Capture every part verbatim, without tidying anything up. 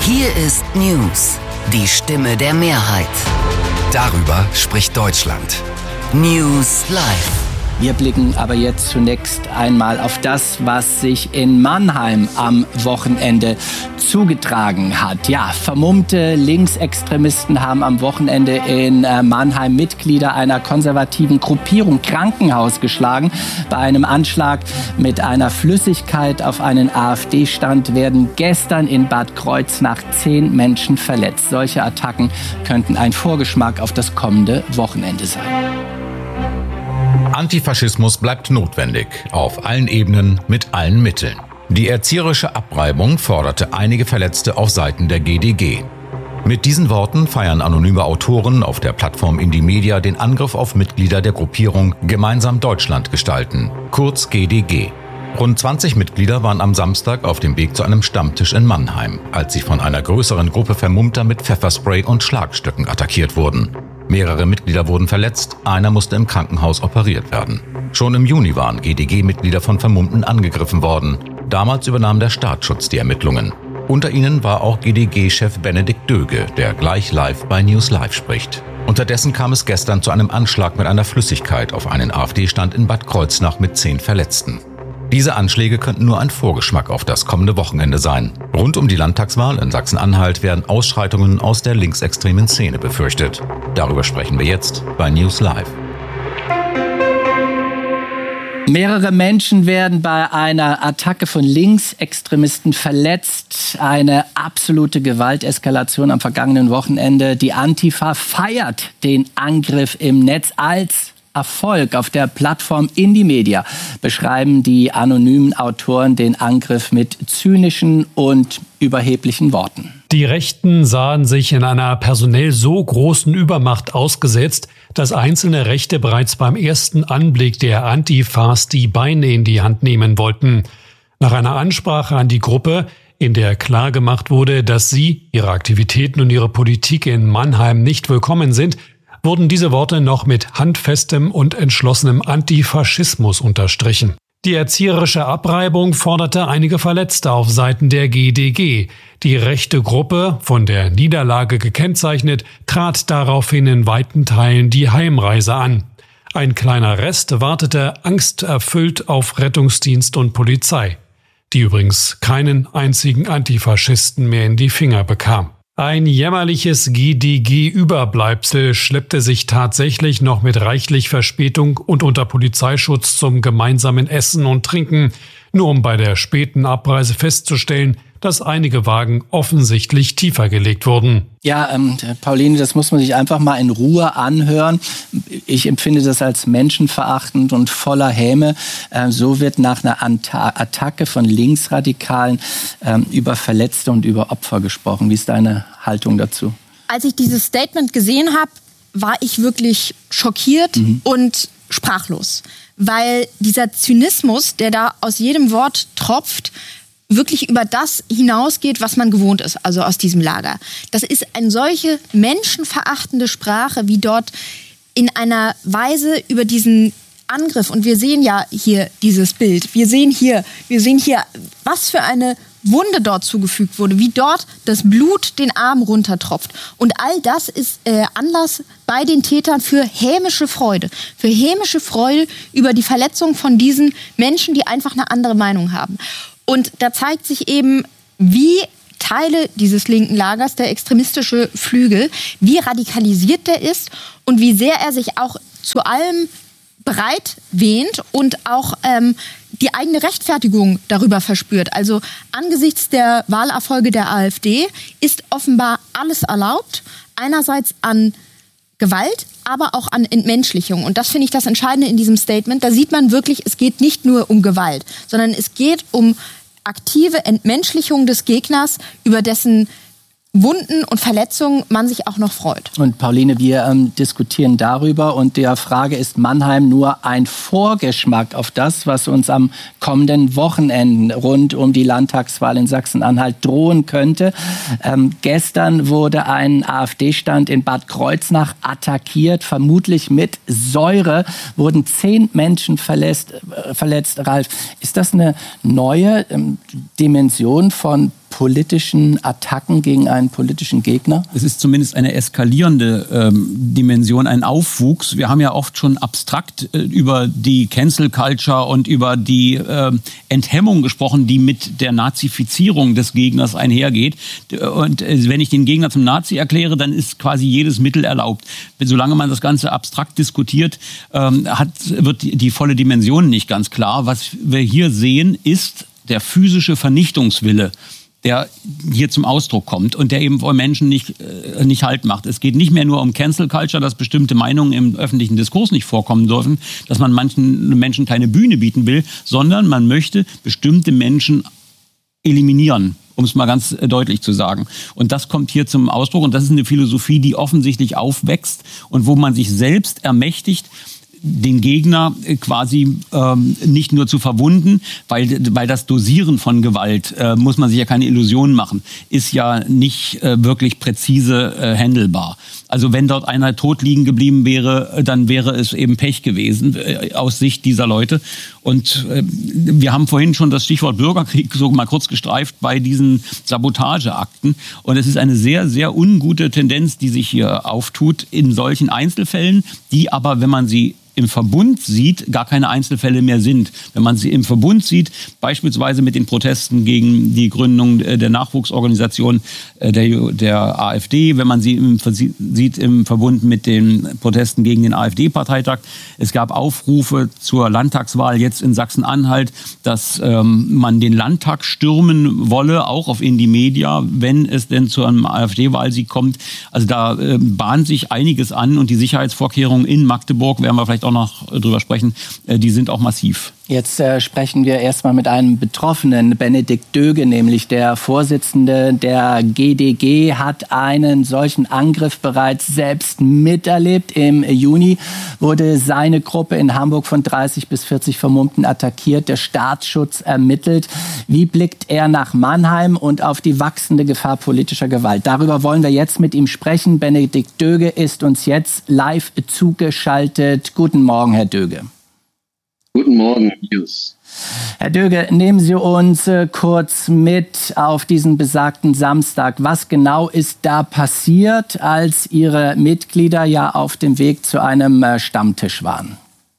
Hier ist News, die Stimme der Mehrheit. Darüber spricht Deutschland. News Live. Wir blicken aber jetzt zunächst einmal auf das, was sich in Mannheim am Wochenende zugetragen hat. Ja, vermummte Linksextremisten haben am Wochenende in Mannheim Mitglieder einer konservativen Gruppierung Krankenhaus geschlagen. Bei einem Anschlag mit einer Flüssigkeit auf einen AfD-Stand werden gestern in Bad Kreuznach zehn Menschen verletzt. Solche Attacken könnten ein Vorgeschmack auf das kommende Wochenende sein. Antifaschismus bleibt notwendig, auf allen Ebenen, mit allen Mitteln. Die erzieherische Abreibung forderte einige Verletzte auf Seiten der G D G. Mit diesen Worten feiern anonyme Autoren auf der Plattform Indymedia den Angriff auf Mitglieder der Gruppierung Gemeinsam Deutschland gestalten, kurz G D G. Rund zwanzig Mitglieder waren am Samstag auf dem Weg zu einem Stammtisch in Mannheim, als sie von einer größeren Gruppe Vermummter mit Pfefferspray und Schlagstöcken attackiert wurden. Mehrere Mitglieder wurden verletzt, einer musste im Krankenhaus operiert werden. Schon im Juni waren G D G-Mitglieder von Vermummten angegriffen worden. Damals übernahm der Staatsschutz die Ermittlungen. Unter ihnen war auch G D G-Chef Benedikt Döge, der gleich live bei News Live spricht. Unterdessen kam es gestern zu einem Anschlag mit einer Flüssigkeit auf einen AfD-Stand in Bad Kreuznach mit zehn Verletzten. Diese Anschläge könnten nur ein Vorgeschmack auf das kommende Wochenende sein. Rund um die Landtagswahl in Sachsen-Anhalt werden Ausschreitungen aus der linksextremen Szene befürchtet. Darüber sprechen wir jetzt bei News Live. Mehrere Menschen werden bei einer Attacke von Linksextremisten verletzt. Eine absolute Gewalteskalation am vergangenen Wochenende. Die Antifa feiert den Angriff im Netz als Erfolg. Auf der Plattform Indymedia beschreiben die anonymen Autoren den Angriff mit zynischen und überheblichen Worten. Die Rechten sahen sich in einer personell so großen Übermacht ausgesetzt, dass einzelne Rechte bereits beim ersten Anblick der Antifas die Beine in die Hand nehmen wollten. Nach einer Ansprache an die Gruppe, in der klargemacht wurde, dass sie, ihre Aktivitäten und ihre Politik in Mannheim nicht willkommen sind, wurden diese Worte noch mit handfestem und entschlossenem Antifaschismus unterstrichen. Die erzieherische Abreibung forderte einige Verletzte auf Seiten der G D G. Die rechte Gruppe, von der Niederlage gekennzeichnet, trat daraufhin in weiten Teilen die Heimreise an. Ein kleiner Rest wartete angsterfüllt auf Rettungsdienst und Polizei, die übrigens keinen einzigen Antifaschisten mehr in die Finger bekam. Ein jämmerliches G D G-Überbleibsel schleppte sich tatsächlich noch mit reichlich Verspätung und unter Polizeischutz zum gemeinsamen Essen und Trinken, nur um bei der späten Abreise festzustellen, dass einige Wagen offensichtlich tiefer gelegt wurden. Ja, ähm, Pauline, das muss man sich einfach mal in Ruhe anhören. Ich empfinde das als menschenverachtend und voller Häme. Ähm, so wird nach einer Anta- Attacke von Linksradikalen ähm, über Verletzte und über Opfer gesprochen. Wie ist deine Haltung dazu? Als ich dieses Statement gesehen habe, war ich wirklich schockiert mhm. und sprachlos. Weil dieser Zynismus, der da aus jedem Wort tropft, wirklich über das hinausgeht, was man gewohnt ist, also aus diesem Lager. Das ist eine solche menschenverachtende Sprache, wie dort in einer Weise über diesen Angriff, und wir sehen ja hier dieses Bild, wir sehen hier, wir sehen hier, was für eine Wunde dort zugefügt wurde, wie dort das Blut den Arm runtertropft. Und all das ist äh, Anlass bei den Tätern für hämische Freude. Für hämische Freude über die Verletzung von diesen Menschen, die einfach eine andere Meinung haben. Und da zeigt sich eben, wie Teile dieses linken Lagers, der extremistische Flügel, wie radikalisiert der ist und wie sehr er sich auch zu allem bereit wähnt und auch ähm, die eigene Rechtfertigung darüber verspürt. Also angesichts der Wahlerfolge der AfD ist offenbar alles erlaubt, einerseits an Gewalt, aber auch an Entmenschlichung. Und das finde ich das Entscheidende in diesem Statement. Da sieht man wirklich, es geht nicht nur um Gewalt, sondern es geht um aktive Entmenschlichung des Gegners, über dessen Wunden und Verletzungen man sich auch noch freut. Und Pauline, wir ähm, diskutieren darüber und der Frage, ist Mannheim nur ein Vorgeschmack auf das, was uns am kommenden Wochenende rund um die Landtagswahl in Sachsen-Anhalt drohen könnte. Ähm, gestern wurde ein AfD-Stand in Bad Kreuznach attackiert, vermutlich mit Säure, wurden zehn Menschen verletzt. Äh, verletzt. Ralf, ist das eine neue ähm, Dimension von politischen Attacken gegen einen politischen Gegner? Es ist zumindest eine eskalierende ähm, Dimension, ein Aufwuchs. Wir haben ja oft schon abstrakt äh, über die Cancel Culture und über die äh, Enthemmung gesprochen, die mit der Nazifizierung des Gegners einhergeht. Und äh, wenn ich den Gegner zum Nazi erkläre, dann ist quasi jedes Mittel erlaubt. Solange man das Ganze abstrakt diskutiert, ähm, hat, wird die, die volle Dimension nicht ganz klar. Was wir hier sehen, ist der physische Vernichtungswille, der hier zum Ausdruck kommt und der eben vor Menschen nicht, äh, nicht Halt macht. Es geht nicht mehr nur um Cancel Culture, dass bestimmte Meinungen im öffentlichen Diskurs nicht vorkommen dürfen, dass man manchen Menschen keine Bühne bieten will, sondern man möchte bestimmte Menschen eliminieren, um es mal ganz deutlich zu sagen. Und das kommt hier zum Ausdruck und das ist eine Philosophie, die offensichtlich aufwächst und wo man sich selbst ermächtigt, den Gegner quasi ähm, nicht nur zu verwunden, weil, weil das Dosieren von Gewalt, äh, muss man sich ja keine Illusionen machen, ist ja nicht äh, wirklich präzise äh, handelbar. Also wenn dort einer tot liegen geblieben wäre, dann wäre es eben Pech gewesen äh, aus Sicht dieser Leute. Und äh, wir haben vorhin schon das Stichwort Bürgerkrieg so mal kurz gestreift bei diesen Sabotageakten. Und es ist eine sehr, sehr ungute Tendenz, die sich hier auftut in solchen Einzelfällen, die aber, wenn man sie im Verbund sieht, gar keine Einzelfälle mehr sind. Wenn man sie im Verbund sieht, beispielsweise mit den Protesten gegen die Gründung der Nachwuchsorganisation der, der AfD, wenn man sie im, sieht im Verbund mit den Protesten gegen den AfD-Parteitag. Es gab Aufrufe zur Landtagswahl jetzt in Sachsen-Anhalt, dass ähm, man den Landtag stürmen wolle, auch auf Indie Media, wenn es denn zu einem AfD-Wahlsieg kommt. Also da äh, bahnt sich einiges an und die Sicherheitsvorkehrungen in Magdeburg, werden wir vielleicht auch noch drüber sprechen, die sind auch massiv. Jetzt äh, sprechen wir erstmal mit einem Betroffenen, Benedikt Döge, nämlich der Vorsitzende der G D G, hat einen solchen Angriff bereits selbst miterlebt. Im Juni wurde seine Gruppe in Hamburg von dreißig bis vierzig Vermummten attackiert, der Staatsschutz ermittelt. Wie blickt er nach Mannheim und auf die wachsende Gefahr politischer Gewalt? Darüber wollen wir jetzt mit ihm sprechen. Benedikt Döge ist uns jetzt live zugeschaltet. Guten Morgen, Herr Döge. Guten Morgen, Jus. Herr Döge, nehmen Sie uns äh, kurz mit auf diesen besagten Samstag. Was genau ist da passiert, als Ihre Mitglieder ja auf dem Weg zu einem äh, Stammtisch waren?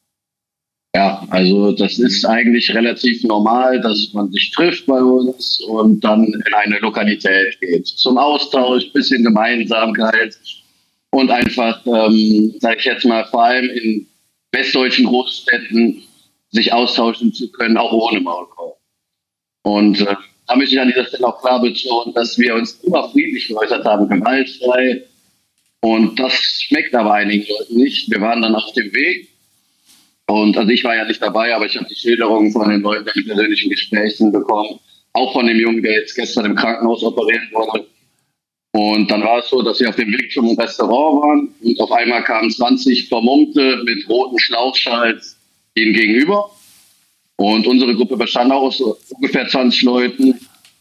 Ja, also das ist eigentlich relativ normal, dass man sich trifft bei uns und dann in eine Lokalität geht. Zum Austausch, bisschen Gemeinsamkeit und einfach, ähm, sage ich jetzt mal, vor allem in westdeutschen Großstädten sich austauschen zu können, auch ohne Maulkorb. Und äh, da möchte ich an dieser Stelle auch klar betonen, dass wir uns immer friedlich geäußert haben, gewaltfrei. Und das schmeckt aber einigen Leuten nicht. Wir waren dann auf dem Weg. Und also ich war ja nicht dabei, aber ich habe die Schilderungen von den Leuten in persönlichen Gesprächen bekommen. Auch von dem Jungen, der jetzt gestern im Krankenhaus operiert wurde. Und dann war es so, dass wir auf dem Weg zum Restaurant waren. Und auf einmal kamen zwanzig Vermummte mit roten Schlauchschals ihnen gegenüber. Und unsere Gruppe bestand auch aus so ungefähr zwanzig Leuten.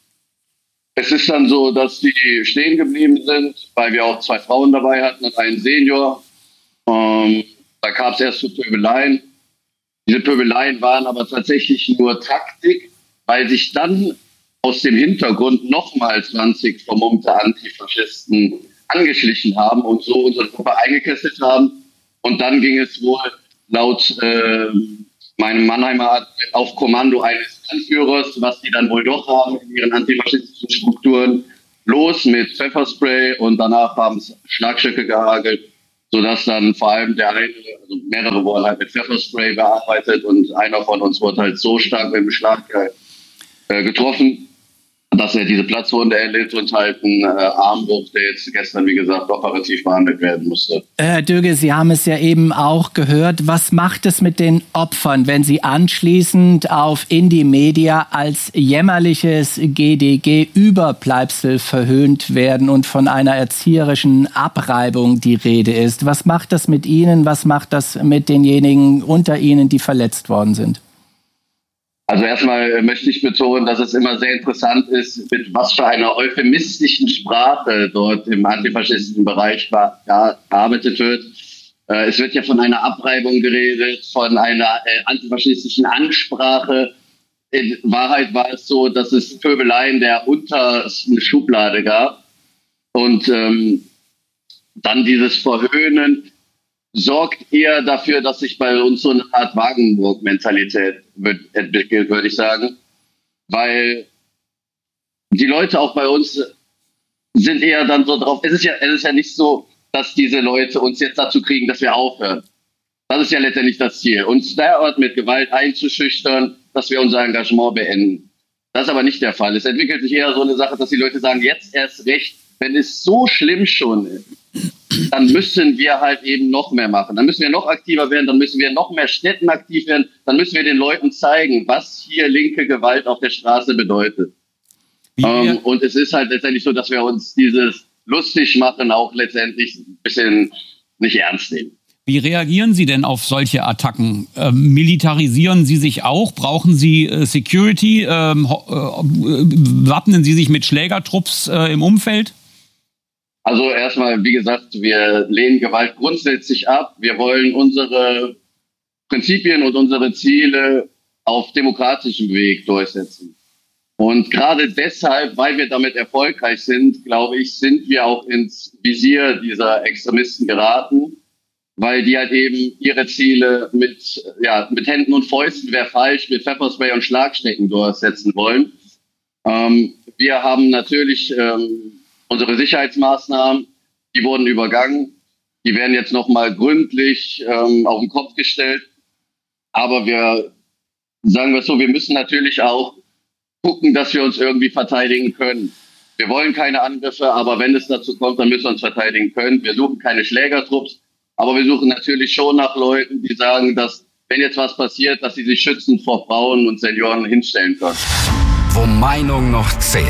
Es ist dann so, dass die stehen geblieben sind, weil wir auch zwei Frauen dabei hatten und einen Senior. Ähm, da kam es erst zu Pöbeleien. Diese Pöbeleien waren aber tatsächlich nur Taktik, weil sich dann aus dem Hintergrund nochmal zwanzig vermummte Antifaschisten angeschlichen haben und so unsere Gruppe eingekesselt haben. Und dann ging es wohl laut äh, meinem Mannheimer Arzt auf Kommando eines Anführers, was die dann wohl doch haben in ihren antifaschistischen Strukturen, los mit Pfefferspray und danach haben es Schlagstöcke gehagelt, sodass dann vor allem der eine, also mehrere wurden halt mit Pfefferspray bearbeitet und einer von uns wurde halt so stark mit dem Schlag äh, getroffen, dass er diese Platzwunde erlitt und halt einen äh, Armbruch, der jetzt gestern, wie gesagt, operativ behandelt werden musste. Herr Döge, Sie haben es ja eben auch gehört. Was macht es mit den Opfern, wenn sie anschließend auf Indie Media als jämmerliches G D G-Überbleibsel verhöhnt werden und von einer erzieherischen Abreibung die Rede ist? Was macht das mit Ihnen? Was macht das mit denjenigen unter Ihnen, die verletzt worden sind? Also erstmal möchte ich betonen, dass es immer sehr interessant ist, mit was für einer euphemistischen Sprache dort im antifaschistischen Bereich gearbeitet wird. Es wird ja von einer Abreibung geredet, von einer antifaschistischen Ansprache. in Wahrheit war es so, dass es Pöbeleien der untersten Schublade gab. Und ähm, dann dieses Verhöhnen sorgt eher dafür, dass sich bei uns so eine Art Wagenburg-Mentalität entwickelt, würde ich sagen. Weil die Leute auch bei uns sind eher dann so drauf. Es ist ja, es ist ja nicht so, dass diese Leute uns jetzt dazu kriegen, dass wir aufhören. Das ist ja letztendlich das Ziel, uns derart mit Gewalt einzuschüchtern, dass wir unser Engagement beenden. Das ist aber nicht der Fall. Es entwickelt sich eher so eine Sache, dass die Leute sagen, jetzt erst recht, wenn es so schlimm schon ist, dann müssen wir halt eben noch mehr machen. Dann müssen wir noch aktiver werden, dann müssen wir noch mehr Städten aktiv werden, dann müssen wir den Leuten zeigen, was hier linke Gewalt auf der Straße bedeutet. Ähm, und es ist halt letztendlich so, dass wir uns dieses lustig machen auch letztendlich ein bisschen nicht ernst nehmen. Wie reagieren Sie denn auf solche Attacken? Ähm, militarisieren Sie sich auch? Brauchen Sie äh, Security? Ähm, äh, wappnen Sie sich mit Schlägertrupps äh, im Umfeld? Also erstmal, wie gesagt, wir lehnen Gewalt grundsätzlich ab. Wir wollen unsere Prinzipien und unsere Ziele auf demokratischem Weg durchsetzen. Und gerade deshalb, weil wir damit erfolgreich sind, glaube ich, sind wir auch ins Visier dieser Extremisten geraten. Weil die halt eben ihre Ziele mit, ja, mit Händen und Fäusten, wäre falsch, mit Pfefferspray und Schlagstecken durchsetzen wollen. Ähm, wir haben natürlich ähm, unsere Sicherheitsmaßnahmen, die wurden übergangen. Die werden jetzt nochmal gründlich ähm, auf den Kopf gestellt. Aber wir, sagen wir es so, wir müssen natürlich auch gucken, dass wir uns irgendwie verteidigen können. Wir wollen keine Angriffe, aber wenn es dazu kommt, dann müssen wir uns verteidigen können. Wir suchen keine Schlägertrupps. Aber wir suchen natürlich schon nach Leuten, die sagen, dass, wenn jetzt was passiert, dass sie sich schützend vor Frauen und Senioren hinstellen können. Wo Meinung noch zählt.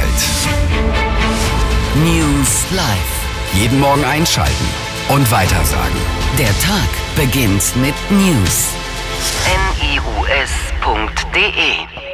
News Live. Jeden Morgen einschalten und weitersagen. Der Tag beginnt mit News. N I U S punkt D E